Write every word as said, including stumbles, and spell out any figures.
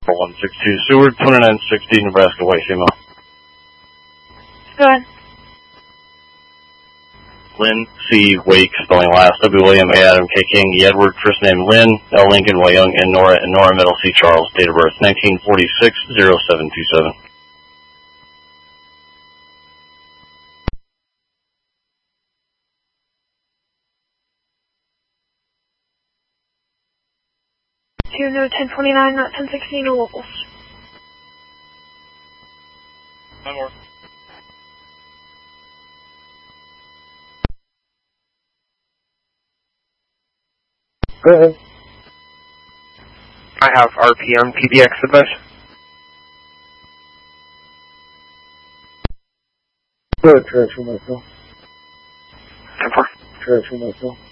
one six two Seward, twenty-nine sixty, Nebraska, white female. Go ahead. Lynn C. Wake, spelling last, W. William, A. Adam, K. King, E. Edward, first name Lynn, L. Lincoln, Y. Young, N. Nora, and Nora, middle C. Charles, date of birth nineteen forty-six, oh seven two seven. Two, no, ten forty-nine, not ten sixteen, no locals. One more. Go ahead. I have R P M P D X advice. Go ahead, transfer myself. ten four. Transfer myself.